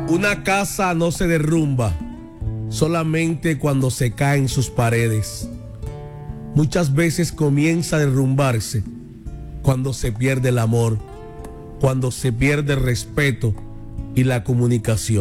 Una casa no se derrumba solamente cuando se caen sus paredes. Muchas veces comienza a derrumbarse cuando se pierde el amor, cuando se pierde el respeto y la comunicación.